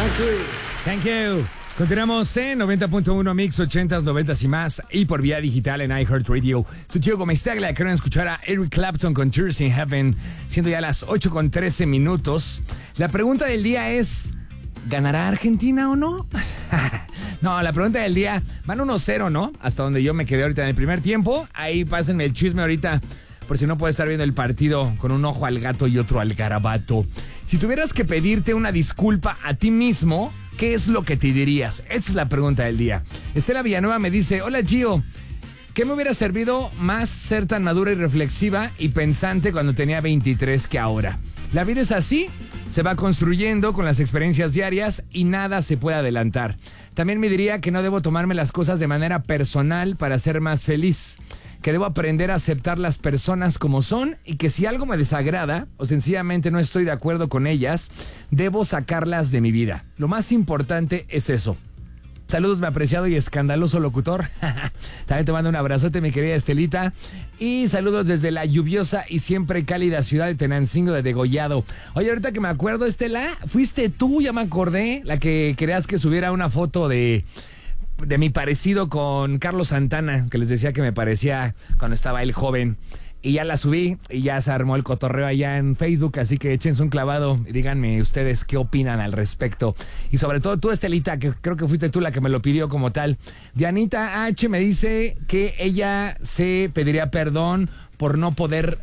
Thank you. Continuamos en 90.1 Mix 80s, 90s y más, y por vía digital en iHeartRadio. Soy Gio Gomeztaglia, acaban de escuchar a Eric Clapton con Tears in Heaven, siendo ya las 8:13 minutos. La pregunta del día es, ¿ganará Argentina o no? No, la pregunta del día, van 1-0, ¿no? Hasta donde yo me quedé ahorita en el primer tiempo. Ahí pásenme el chisme ahorita, por si no puedes estar viendo el partido con un ojo al gato y otro al garabato. Si tuvieras que pedirte una disculpa a ti mismo, ¿qué es lo que te dirías? Esa es la pregunta del día. Estela Villanueva me dice, hola Gio, ¿qué me hubiera servido más ser tan madura y reflexiva y pensante cuando tenía 23 que ahora? La vida es así, se va construyendo con las experiencias diarias y nada se puede adelantar. También me diría que no debo tomarme las cosas de manera personal para ser más feliz, que debo aprender a aceptar las personas como son y que si algo me desagrada o sencillamente no estoy de acuerdo con ellas, debo sacarlas de mi vida. Lo más importante es eso. Saludos, mi apreciado y escandaloso locutor. También te mando un abrazote, mi querida Estelita. Y saludos desde la lluviosa y siempre cálida ciudad de Tenancingo de Degollado. Oye, ahorita que me acuerdo, Estela, fuiste tú, ya me acordé, la que querías que subiera una foto de mi parecido con Carlos Santana, que les decía que me parecía cuando estaba él joven. Y ya la subí y ya se armó el cotorreo allá en Facebook, así que échense un clavado y díganme ustedes qué opinan al respecto. Y sobre todo tú, Estelita, que creo que fuiste tú la que me lo pidió como tal. Dianita H me dice que ella se pediría perdón por no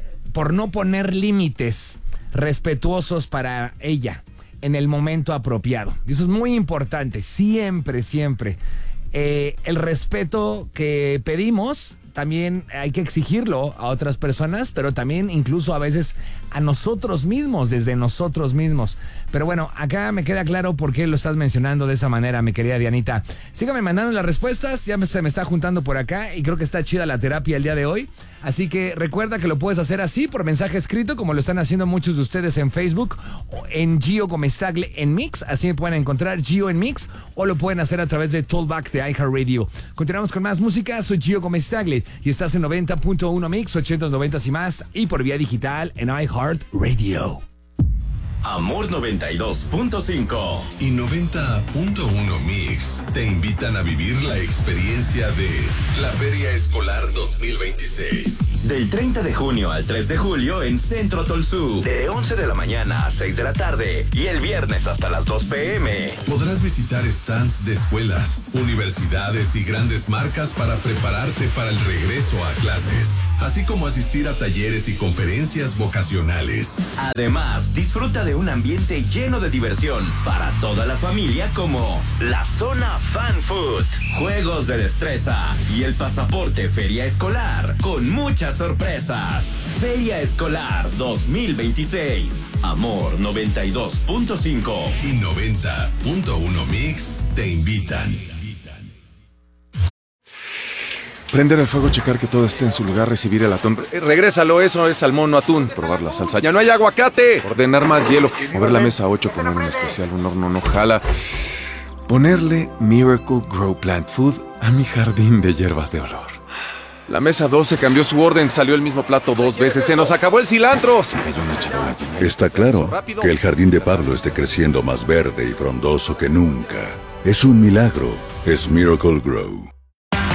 poner límites respetuosos para ella en el momento apropiado. Y eso es muy importante, siempre, siempre. El respeto que pedimos también hay que exigirlo a otras personas, pero también incluso a veces a nosotros mismos, desde nosotros mismos. Pero bueno, acá me queda claro por qué lo estás mencionando de esa manera, mi querida Dianita. Sígame mandando las respuestas, ya se me está juntando por acá y creo que está chida la terapia el día de hoy. Así que recuerda que lo puedes hacer así por mensaje escrito, como lo están haciendo muchos de ustedes en Facebook, o en Gio Gomeztaglia en Mix, así me pueden encontrar Gio en Mix, o lo pueden hacer a través de Tollback de iHeartRadio. Continuamos con más música, soy Gio Gomeztaglia y estás en 90.1 Mix, 80, 90 y más, y por vía digital en iHeartRadio. Amor 92.5 y 90.1 Mix te invitan a vivir la experiencia de la Feria Escolar 2026. Del 30 de junio al 3 de julio en Centro Tolsú, de 11 de la mañana a 6 de la tarde y el viernes hasta las 2 p.m. Podrás visitar stands de escuelas, universidades y grandes marcas para prepararte para el regreso a clases, así como asistir a talleres y conferencias vocacionales. Además, disfruta de un ambiente lleno de diversión para toda la familia, como la zona Fan Food, juegos de destreza y el pasaporte Feria Escolar con muchas sorpresas. Feria Escolar 2026. Amor 92.5 y 90.1 Mix te invitan. Prender el fuego, checar que todo esté en su lugar, recibir el atún. Regrésalo, eso es salmón, no atún. Probar la salsa. ¡Ya no hay aguacate! Ordenar más hielo. Mover la mesa 8, poner un especial, un horno no jala. Ponerle Miracle Grow Plant Food a mi jardín de hierbas de olor. La mesa 12 cambió su orden, salió el mismo plato 2 veces. ¡Se nos acabó el cilantro! Se cayó una charola llena. Está claro que el jardín de Pablo esté creciendo más verde y frondoso que nunca. Es un milagro. Es Miracle Grow.